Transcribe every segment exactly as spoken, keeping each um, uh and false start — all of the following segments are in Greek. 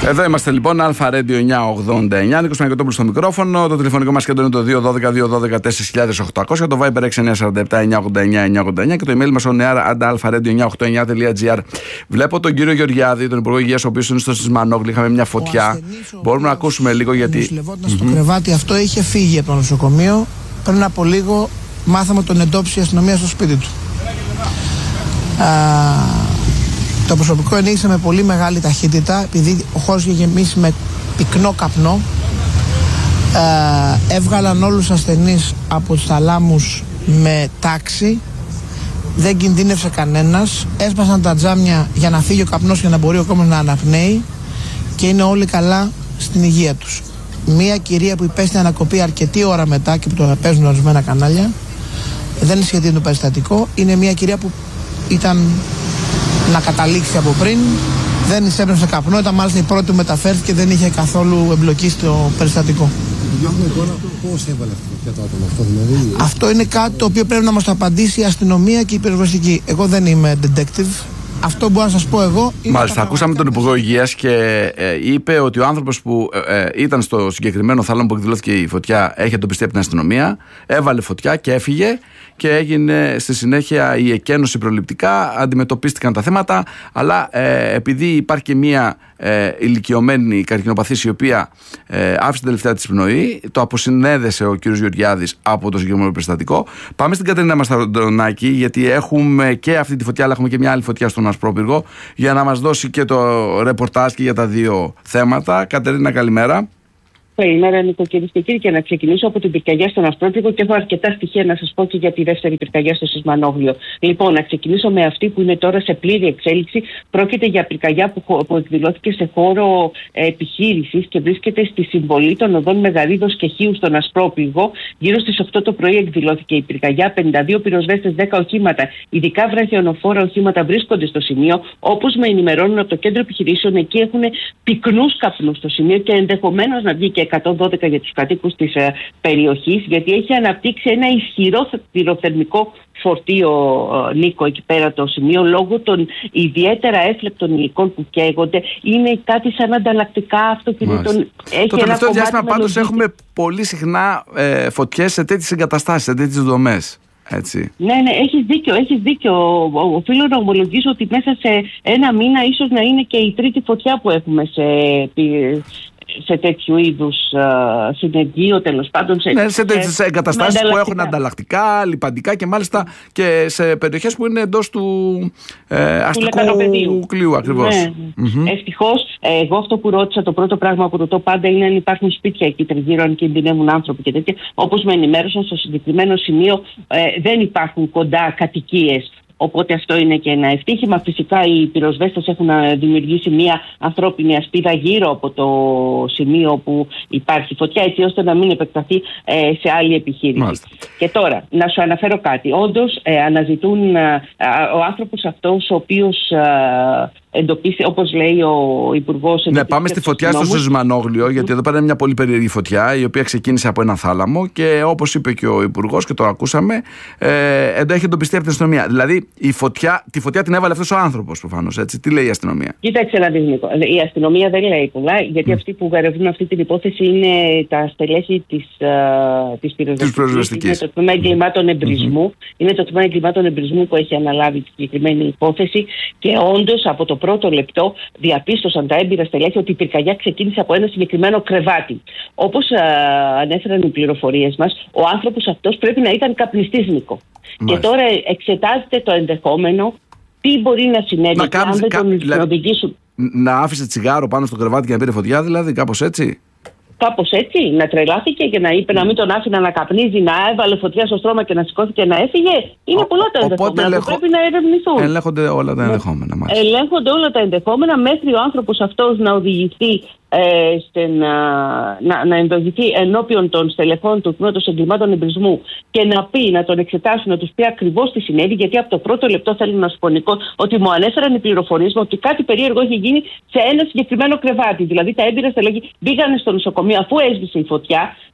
Εδώ είμαστε λοιπόν, Αλφα Radio εννιακόσια ογδόντα εννιά, Νίκος Παναγιωτόπουλος στο μικρόφωνο. Το τηλεφωνικό μας κέντρο είναι το δύο ένα δύο δύο ένα δύο τέσσερα οκτώ μηδέν μηδέν, το Viber έξι εννιά τέσσερα επτά εννιά ογδόντα εννιά εννιά ογδόντα εννιά και το email μας on air at alpha radio εννιακόσια ογδόντα εννιά τελεία τζι άρ. Βλέπω τον κύριο Γεωργιάδη, τον Υπουργό Υγείας, ο οποίος είναι στο Σισμανόγλη. Είχαμε μια φωτιά. Μπορούμε να ακούσουμε λίγο γιατί. Νοσηλευόταν στο κρεβάτι αυτό, είχε φύγει από το νοσοκομείο. Πριν από λίγο μάθαμε τον εντόπισε η αστυνομία στο σπίτι του. Α, το προσωπικό ενήγησε με πολύ μεγάλη ταχύτητα, επειδή ο χώρος είχε γεμίσει με πυκνό καπνό. Ε, έβγαλαν όλους τους ασθενείς από τους θαλάμους με τάξη. Δεν κινδύνευσε κανένας. Έσπασαν τα τζάμια για να φύγει ο καπνός και να μπορεί ο κόσμος να αναπνέει. Και είναι όλοι καλά στην υγεία τους. Μία κυρία που υπέστη ανακοπή αρκετή ώρα μετά και που το παίζουν ορισμένα κανάλια, δεν σχετίζεται το περιστατικό. Είναι μια κυρία που ήταν να καταλήξει από πριν, δεν εισέπνευσε καπνό, ήταν μάλιστα η πρώτη που μεταφέρθηκε, δεν είχε καθόλου εμπλοκή στο περιστατικό. Πώς έβαλε αυτό το άτομο αυτό, δηλαδή? Αυτό είναι κάτι το οποίο πρέπει να μας το απαντήσει η αστυνομία και η πυροσβεστική. Εγώ δεν είμαι detective. Αυτό μπορώ να σας πω εγώ. Μάλιστα, ακούσαμε τον Υπουργό Υγείας και ε, είπε ότι ο άνθρωπος που ε, ε, ήταν στο συγκεκριμένο θάλαμο που εκδηλώθηκε η φωτιά έχει εντοπιστεί από την αστυνομία, έβαλε φωτιά και έφυγε και έγινε στη συνέχεια η εκένωση προληπτικά, αντιμετωπίστηκαν τα θέματα, αλλά ε, επειδή υπάρχει και μία ε, ηλικιωμένη καρκινοπαθής η οποία ε, άφησε την τελευταία της πνοή, το αποσυνέδεσε ο κ. Γεωργιάδης από το συγκεκριμένο περιστατικό. Πάμε στην Κατερίνα Μαστροντονάκη, γιατί έχουμε και αυτή τη φωτιά, αλλά έχουμε και μια άλλη φωτιά στον Ασπρόπυργο, για να μας δώσει και το ρεπορτάζ και για τα δύο θέματα. Κατερίνα, καλημέρα. Καλημέρα, Νίκο, κυρίες και κύριοι, και να ξεκινήσω από την πυρκαγιά στον Ασπρόπυργο και έχω αρκετά στοιχεία να σας πω και για τη δεύτερη πυρκαγιά στο Σισμανόγλιο. Λοιπόν, να ξεκινήσω με αυτή που είναι τώρα σε πλήρη εξέλιξη. Πρόκειται για πυρκαγιά που, που εκδηλώθηκε σε χώρο ε, επιχείρησης και βρίσκεται στη συμβολή των οδών Μεγαρίδος και Χίου στον Ασπρόπυργο. Γύρω στις οκτώ το πρωί εκδηλώθηκε η πυρκαγιά. πενήντα δύο πυροσβέστες, δέκα οχήματα, ειδικά βραχιονοφόρα οχήματα βρίσκονται στο σημείο. Όπως με ενημερώνουν από το κέντρο επιχειρήσεων, εκεί έχουν πυκνούς καπνούς στο σημείο και ενδεχομένως να βγει και εκατόν δώδεκα για τους κατοίκους της ε, περιοχής, γιατί έχει αναπτύξει ένα ισχυρό πυροθερμικό φορτίο, ε, Νίκο, εκεί πέρα το σημείο, λόγω των ιδιαίτερα έφλεπτων υλικών που καίγονται. Είναι κάτι σαν ανταλλακτικά αυτοκινήτων. Το τελευταίο διάστημα πάντως έχουμε πολύ συχνά ε, φωτιές σε τέτοιες εγκαταστάσεις, σε τέτοιες δομές. Έτσι. Ναι, ναι, έχεις δίκιο, έχεις δίκιο. Οφείλω να ομολογήσω ότι μέσα σε ένα μήνα ίσως να είναι και η τρίτη φωτιά που έχουμε σε... σε τέτοιου είδους uh, συνεργείο, τέλος πάντων. Σε, ναι, σε τέτοιες εγκαταστάσεις που έχουν ανταλλακτικά, λιπαντικά και μάλιστα και σε περιοχές που είναι εντός του ε, αστικού κλειού ακριβώς. Ναι. Mm-hmm. Ευτυχώς, εγώ αυτό που ρώτησα, το πρώτο πράγμα που ρωτώ πάντα είναι αν υπάρχουν σπίτια εκεί τριγύρω, αν κινδυνεύουν άνθρωποι και τέτοια. Όπως με ενημέρωσαν, στο συγκεκριμένο σημείο ε, δεν υπάρχουν κοντά κατοικίες. Οπότε αυτό είναι και ένα ευτύχημα. Φυσικά οι πυροσβέστες έχουν δημιουργήσει μια ανθρώπινη ασπίδα γύρω από το σημείο που υπάρχει φωτιά, έτσι ώστε να μην επεκταθεί ε, σε άλλη επιχείρηση. Μάλιστα. Και τώρα, να σου αναφέρω κάτι. Όντως ε, αναζητούν ε, ο άνθρωπος αυτός ο οποίος ε, εντοπίσει, όπως λέει ο Υπουργός. Ναι, πάμε στη φωτιά στο Σισμανόγλιο, mm. γιατί εδώ πέρα είναι μια πολύ περίεργη φωτιά, η οποία ξεκίνησε από ένα θάλαμο και όπως είπε και ο Υπουργός και το ακούσαμε, ε, εδώ έχει εντοπιστεί από την αστυνομία. Δηλαδή, η φωτιά, τη φωτιά την έβαλε αυτός ο άνθρωπος προφανώς, έτσι. Τι λέει η αστυνομία? Κοίταξε να δεις, Νίκο. Η αστυνομία δεν λέει πολλά, γιατί mm. αυτοί που ερευνούν αυτή την υπόθεση είναι τα στελέχη της, uh, της πυροσβεστικής. Είναι το τμήμα εγκλημάτων εμπρισμού. Mm-hmm. Είναι το τμήμα εγκλημάτων εμπρισμού που έχει αναλάβει τη συγκεκριμένη υπόθεση και όντως από το πρώτο λεπτό διαπίστωσαν τα έμπειρα στελέχη ότι η πυρκαγιά ξεκίνησε από ένα συγκεκριμένο κρεβάτι. Όπως uh, ανέφεραν οι πληροφορίες μας, ο άνθρωπος αυτός πρέπει να ήταν καπνιστής, Νίκο. Και τώρα εξετάζεται το ενδεχόμενο τι μπορεί να συνέβη να αν δεν τον δηλαδή, οδηγήσουν. Να άφησε τσιγάρο πάνω στο κρεβάτι και να πήρε φωτιά, δηλαδή, κάπως έτσι. Κάπως έτσι, να τρελάθηκε και να είπε να μην τον άφηνα να καπνίζει, να έβαλε φωτιά στο στρώμα και να σηκώθηκε να έφυγε. Είναι πολλά τα ενδεχόμενα ελεγχο... που πρέπει να ερευνηθούν. Ελέγχονται όλα τα ενδεχόμενα. Μάλιστα. Ελέγχονται όλα τα ενδεχόμενα μέχρι ο άνθρωπος αυτός να οδηγηθεί, ε, στην, να, να ενδογηθεί ενώπιον των στελεχών του τμήματος εγκλημάτων εμπρισμού και να πει, να τον εξετάσουν, να τους πει ακριβώς τι συνέβη, γιατί από το πρώτο λεπτό θέλω να σου πω, Νικό, ότι μου ανέφεραν οι πληροφορίες μου ότι κάτι περίεργο είχε γίνει σε ένα συγκεκριμένο κρεβάτι. Δηλαδή τα έμπειρα στελέχη πήγανε στο νοσοκομείο αφού έσβησε η φωτιά,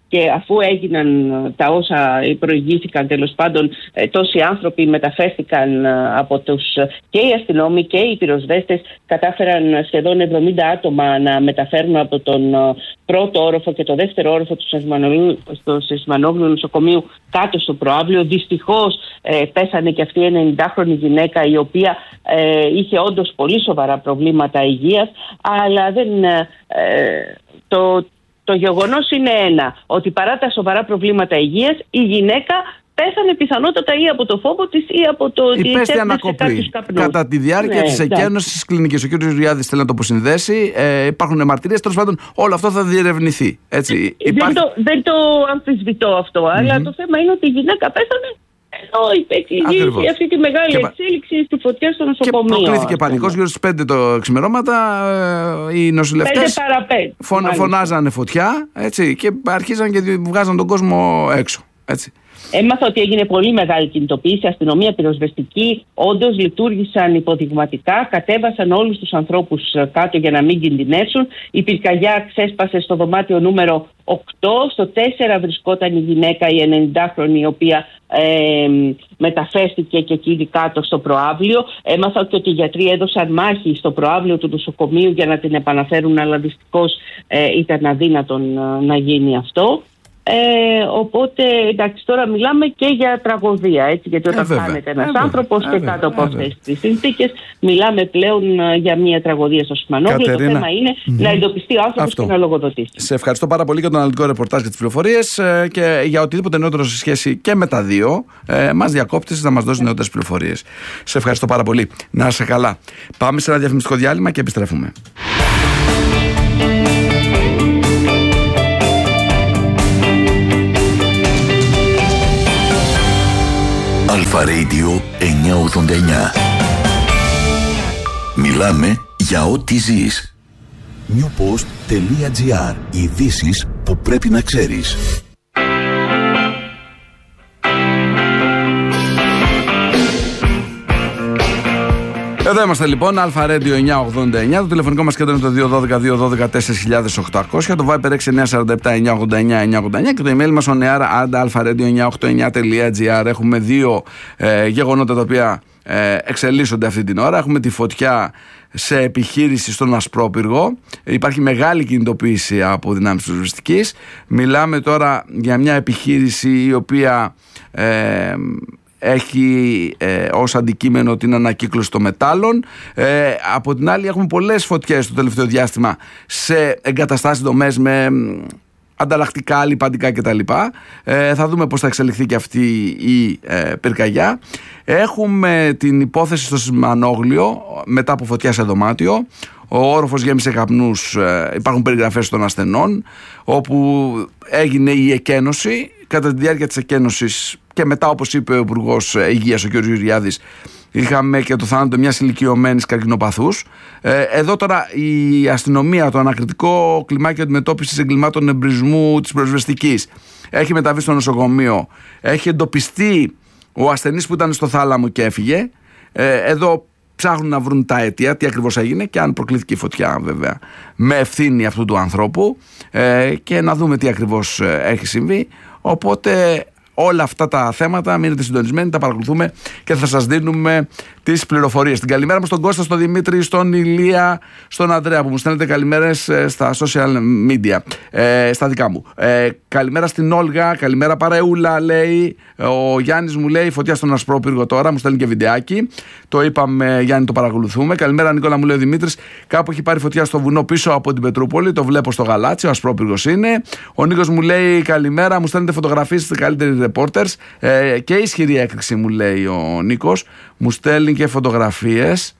και αφού έγιναν τα όσα προηγήθηκαν, τέλος πάντων τόσοι άνθρωποι μεταφέρθηκαν από τους, και οι αστυνόμοι και οι πυροσβέστες κατάφεραν σχεδόν εβδομήντα άτομα να μεταφέρουν από τον πρώτο όροφο και το δεύτερο όροφο του Σεισμανόγλου νοσοκομείου κάτω στο προαύλιο. Δυστυχώς ε, πέσανε και αυτή η ενενηντάχρονη γυναίκα, η οποία ε, είχε όντως πολύ σοβαρά προβλήματα υγείας, αλλά δεν... Ε, το, το γεγονός είναι ένα, ότι παρά τα σοβαρά προβλήματα υγείας, η γυναίκα πέθανε πιθανότατα ή από το φόβο της ή από το ότι υπέστη ανακοπή κατά τη διάρκεια, ναι, της εκένωσης της κλινικής. Ο κ. Ριάδης θέλει να το αποσυνδέσει. Ε, υπάρχουν μαρτυρίες. Τέλος πάντων, όλο αυτό θα διερευνηθεί. Έτσι, υπάρχει... δεν, το, δεν το αμφισβητώ αυτό, mm-hmm. αλλά το θέμα είναι ότι η γυναίκα πέθανε ενώ εξηγήσει αυτή τη μεγάλη και... εξέλιξη στη φωτιά στο νοσοκομείο. Και προκλήθηκε πανικός γύρω στις πέντε το ξημερώματα. Οι νοσηλευτές φων, φωνάζανε φωτιά, έτσι, και αρχίζαν και βγάζαν τον κόσμο έξω. Έτσι. Έμαθα ότι έγινε πολύ μεγάλη κινητοποίηση, αστυνομία, πυροσβεστική, όντως λειτουργήσαν υποδειγματικά, κατέβασαν όλους τους ανθρώπους κάτω για να μην κινδυνεύσουν. Η πυρκαγιά ξέσπασε στο δωμάτιο νούμερο οκτώ, στο τέσσερα βρισκόταν η γυναίκα, η ενενηντάχρονη, η οποία ε, μεταφέρθηκε και εκείνη κάτω στο προαύλιο. Έμαθα και ότι οι γιατροί έδωσαν μάχη στο προαύλιο του νοσοκομείου για να την επαναφέρουν, αλλά δυστυχώς ε, ήταν αδύνατον ε, να γίνει αυτό. Ε, οπότε εντάξει, τώρα μιλάμε και για τραγωδία, έτσι, γιατί όταν ε, χάνεται ένας ε, άνθρωπος ε, και κάτω από αυτές τις συνθήκες, μιλάμε πλέον uh, για μια τραγωδία στο Σεισμανόγλιο. Το θέμα είναι mm. να εντοπιστεί ο άνθρωπος και να λογοδοτήσει. Σε ευχαριστώ πάρα πολύ για τον αναλυτικό ρεπορτάζ και τις πληροφορίες, ε, και για οτιδήποτε νεότερο σε σχέση και με τα δύο. Ε, μας διακόπτεις να μας δώσει νεότερες πληροφορίες. Σε ευχαριστώ πάρα πολύ. Να είσαι καλά. Πάμε σε ένα διαφημιστικό διάλειμμα και επιστρέφουμε. Αλφα Radio εννιακόσια ογδόντα εννιά. Μιλάμε για ό,τι ζεις. newpost.gr. Ειδήσεις που πρέπει να ξέρεις. Εδώ είμαστε λοιπόν, Αλφα Radio εννιακόσια ογδόντα εννιά. Το τηλεφωνικό μας κέντρο είναι το δύο ένα δύο δύο ένα δύο τέσσερα οκτακόσια. Το Viber έξι εννιά τέσσερα επτά εννιακόσια ογδόντα εννιά εννιακόσια ογδόντα εννιά. Και το email μας on air at alpha radio εννιακόσια ογδόντα εννιά τελεία gr. Έχουμε δύο ε, γεγονότα τα οποία ε, εξελίσσονται αυτή την ώρα. Έχουμε τη φωτιά σε επιχείρηση στον Ασπρόπυργο. Υπάρχει μεγάλη κινητοποίηση από δυνάμεις της πυροσβεστικής. Μιλάμε τώρα για μια επιχείρηση η οποία ε, έχει ε, ως αντικείμενο την ανακύκλωση των μετάλλων. Ε, από την άλλη έχουμε πολλές φωτιές το τελευταίο διάστημα σε εγκαταστάσεις, δομές με ανταλλακτικά, λιπαντικά κτλ. Ε, θα δούμε πώς θα εξελιχθεί και αυτή η ε, πυρκαγιά. Έχουμε την υπόθεση στο Σεισμανόγλιο μετά από φωτιά σε δωμάτιο. Ο όροφος γέμισε καπνούς, ε, υπάρχουν περιγραφές των ασθενών, όπου έγινε η εκένωση. Κατά τη διάρκεια της εκένωσης και μετά, όπως είπε ο Υπουργός Υγείας, ο κ. Γεωργιάδης, είχαμε και το θάνατο μιας ηλικιωμένης καρκινοπαθούς. Ε, εδώ τώρα η αστυνομία, το ανακριτικό κλιμάκιο αντιμετώπισης εγκλημάτων εμπρισμού της πυροσβεστικής, έχει μεταβεί στο νοσοκομείο. Έχει εντοπιστεί ο ασθενής που ήταν στο θάλαμο και έφυγε. Ε, εδώ ψάχνουν να βρουν τα αίτια, τι ακριβώς έγινε και αν προκλήθηκε η φωτιά, βέβαια, με ευθύνη αυτού του ανθρώπου, ε, και να δούμε τι ακριβώς έχει συμβεί. Οπότε όλα αυτά τα θέματα μείνετε συντονισμένοι, τα παρακολουθούμε και θα σας δίνουμε τις πληροφορίες. Την καλημέρα μου στον Κώστα, στον Δημήτρη, στον Ηλία, στον Ανδρέα που μου στέλνετε καλημέρες στα social media, ε, στα δικά μου. Ε, καλημέρα στην Όλγα, καλημέρα Παρεούλα, λέει. Ο Γιάννης μου λέει φωτιά στον Ασπρόπυργο τώρα, μου στέλνει και βιντεάκι. Το είπαμε, Γιάννη, το παρακολουθούμε. Καλημέρα Νικόλα, μου λέει ο Δημήτρης. Κάπου έχει πάρει φωτιά στο βουνό πίσω από την Πετρούπολη, το βλέπω στο γαλάτσι, ο Ασπρόπυργος είναι. Ο Νίκος μου λέει καλημέρα, μου στέλνετε φωτογραφίες στις καλύτεροι reporters. Ε, και ισχυρή έκρηξη, μου λέει ο Νίκος. Μου στέλνει και φωτογραφίες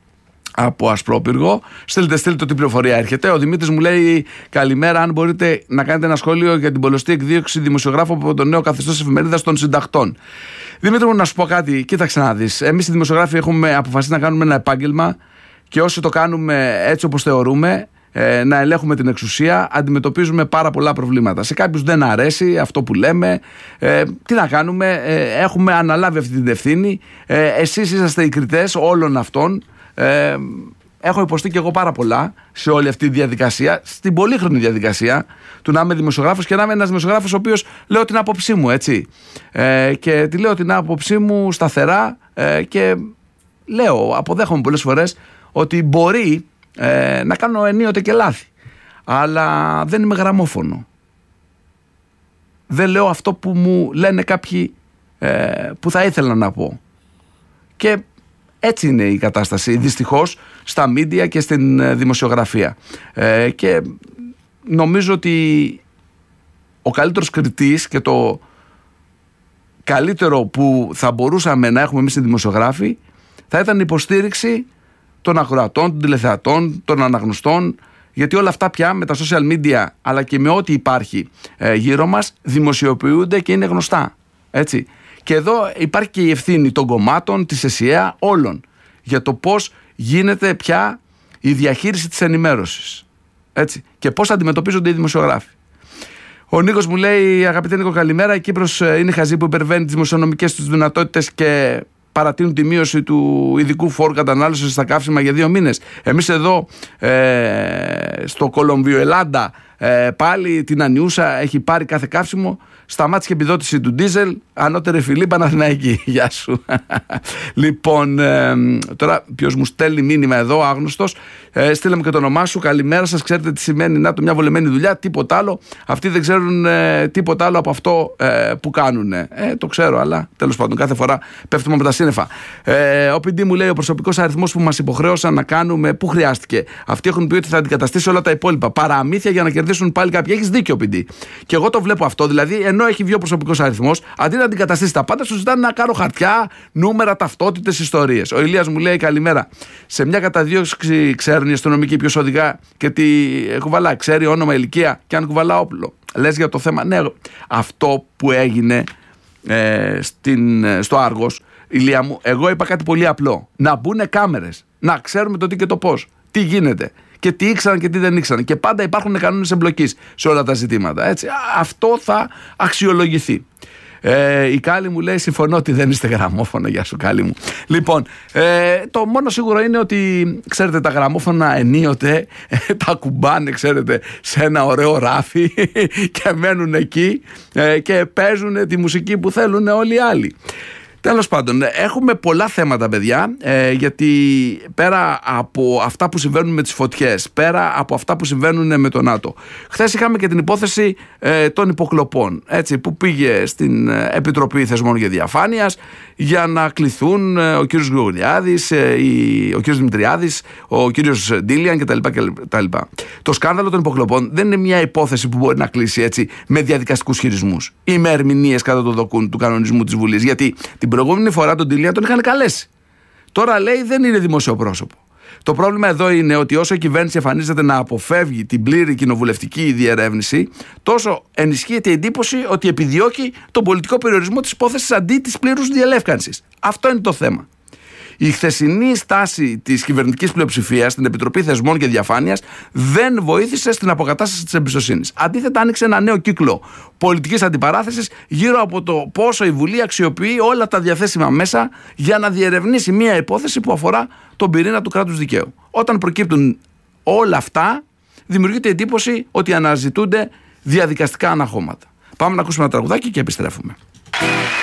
από Ασπρόπυργο. Στείλτε, στείλτε ό,τι πληροφορία έρχεται. Ο Δημήτρης μου λέει καλημέρα. Αν μπορείτε να κάνετε ένα σχόλιο για την πολλωστή εκδίωξη δημοσιογράφου από το νέο καθεστώς εφημερίδας των συντακτών. Δημήτρη μου, να σου πω κάτι. Κοίταξε να δεις. Εμείς οι δημοσιογράφοι έχουμε αποφασίσει να κάνουμε ένα επάγγελμα και όσοι το κάνουμε έτσι όπως θεωρούμε, ε, να ελέγχουμε την εξουσία, αντιμετωπίζουμε πάρα πολλά προβλήματα. Σε κάποιους δεν αρέσει αυτό που λέμε. Ε, τι να κάνουμε, ε, έχουμε αναλάβει αυτή την ευθύνη. Ε, εσείς είσαστε οι κριτές όλων αυτών. Ε, έχω υποστεί και εγώ πάρα πολλά σε όλη αυτή τη διαδικασία, στην πολύχρονη διαδικασία του να είμαι δημοσιογράφος και να είμαι ένας δημοσιογράφος ο οποίος λέω την άποψή μου, έτσι. Ε, και τη λέω την άποψή μου σταθερά ε, και λέω, αποδέχομαι πολλές φορές ότι μπορεί ε, να κάνω ενίοτε και λάθη. Αλλά δεν είμαι γραμμόφωνο. Δεν λέω αυτό που μου λένε κάποιοι ε, που θα ήθελα να πω. Και έτσι είναι η κατάσταση, δυστυχώς, στα μίντια και στην δημοσιογραφία. Ε, και νομίζω ότι ο καλύτερος κριτής και το καλύτερο που θα μπορούσαμε να έχουμε εμείς οι δημοσιογράφοι θα ήταν η υποστήριξη των ακροατών, των τηλεθεατών, των αναγνωστών, γιατί όλα αυτά πια με τα social media αλλά και με ό,τι υπάρχει ε, γύρω μας δημοσιοποιούνται και είναι γνωστά, έτσι. Και εδώ υπάρχει και η ευθύνη των κομμάτων, της ΕΣΥΑ, όλων, για το πώς γίνεται πια η διαχείριση της ενημέρωσης, έτσι, και πώς αντιμετωπίζονται οι δημοσιογράφοι. Ο Νίκος μου λέει: αγαπητέ Νίκο, καλημέρα. Η Κύπρος είναι χαζή που υπερβαίνει τις δημοσιονομικές τους δυνατότητες και παρατείνουν τη μείωση του ειδικού φόρου κατανάλωσης στα καύσιμα για δύο μήνες. Εμείς εδώ ε, στο Κολομβίο Ελλάδα ε, πάλι την Ανιούσα έχει πάρει κάθε καύσιμο. Σταμάτησε η επιδότηση του ντίζελ. Ανώτερη φιλή Παναθηναϊκή. Γεια σου. Λοιπόν, ε, τώρα ποιος μου στέλνει μήνυμα εδώ, άγνωστος. Ε, στείλε μου και το όνομά σου. Καλημέρα σας. Ξέρετε τι σημαίνει να το μια βολεμένη δουλειά. Τίποτα άλλο. Αυτοί δεν ξέρουν ε, τίποτα άλλο από αυτό ε, που κάνουν. Ε, το ξέρω, αλλά τέλος πάντων κάθε φορά πέφτουμε από τα σύννεφα. Ε, ο πι ντι μου λέει: ο προσωπικός αριθμός που μας υποχρέωσαν να κάνουμε, πού χρειάστηκε. Αυτοί έχουν πει ότι θα αντικαταστήσει όλα τα υπόλοιπα. Παραμύθια για να κερδίσουν πάλι κάποιοι. Έχεις δίκιο, πι ντι. Και εγώ το βλέπω αυτό. Δηλαδή, ενώ έχει βγει ο προσωπικός αριθμός, αντί να αντικαταστήσει τα πάντα, σου ζητάνε να κάνω χαρτιά, νούμερα, ταυτότητες, ιστορίες. Ο Ηλίας μου λέει: καλημέρα. Σε μια καταδίωξη ξέρουν οι αστυνομικοί ποιος οδηγά και τι κουβαλά. Ξέρει όνομα, ηλικία και αν κουβαλά όπλο. Λες για το θέμα. Ναι, αυτό που έγινε ε, στην, στο Άργος, Ηλία μου, εγώ είπα κάτι πολύ απλό. Να μπουν κάμερες. Να ξέρουμε το τι και το πώς. Τι γίνεται. Και τι ήξεραν και τι δεν ήξεραν. Και πάντα υπάρχουν κανόνες εμπλοκής σε όλα τα ζητήματα. Έτσι. Αυτό θα αξιολογηθεί. Ε, η Κάλλη μου λέει: συμφωνώ ότι δεν είστε γραμμόφωνο. Γεια σου, Κάλλη μου. Λοιπόν, ε, το μόνο σίγουρο είναι ότι, ξέρετε, τα γραμμόφωνα ενίοτε ε, τα κουμπάνε, ξέρετε, σε ένα ωραίο ράφι και μένουν εκεί ε, και παίζουν τη μουσική που θέλουν όλοι οι άλλοι. Τέλος πάντων, έχουμε πολλά θέματα, παιδιά, ε, γιατί πέρα από αυτά που συμβαίνουν με τις φωτιές, πέρα από αυτά που συμβαίνουν με το ΝΑΤΟ, χθες είχαμε και την υπόθεση ε, των υποκλοπών, έτσι, που πήγε στην Επιτροπή Θεσμών και Διαφάνειας για να κληθούν ε, ο κύριος Γρηγοριάδης, ε, ο κύριος Δημητριάδης, ο κύριος Ντίλιαν κτλ. κτλ. Το σκάνδαλο των υποκλοπών δεν είναι μια υπόθεση που μπορεί να κλείσει έτσι με διαδικαστικούς χειρισμούς ή με ερμηνείες κατά το δοκούν του κανονισμού της Βουλής, γιατί την προηγούμενη φορά τον Ντίλιαν τον είχαν καλέσει. Τώρα λέει δεν είναι δημόσιο πρόσωπο. Το πρόβλημα εδώ είναι ότι όσο η κυβέρνηση εμφανίζεται να αποφεύγει την πλήρη κοινοβουλευτική διερεύνηση, τόσο ενισχύεται η εντύπωση ότι επιδιώκει τον πολιτικό περιορισμό της υπόθεσης αντί της πλήρους διελεύκανσης. Αυτό είναι το θέμα. Η χθεσινή στάση της κυβερνητικής πλειοψηφίας στην Επιτροπή Θεσμών και Διαφάνειας δεν βοήθησε στην αποκατάσταση της εμπιστοσύνης. Αντίθετα, άνοιξε ένα νέο κύκλο πολιτικής αντιπαράθεσης γύρω από το πόσο η Βουλή αξιοποιεί όλα τα διαθέσιμα μέσα για να διερευνήσει μια υπόθεση που αφορά τον πυρήνα του κράτους δικαίου. Όταν προκύπτουν όλα αυτά, δημιουργείται η εντύπωση ότι αναζητούνται διαδικαστικά αναχώματα. Πάμε να ακούσουμε ένα τραγουδάκι και επιστρέφουμε.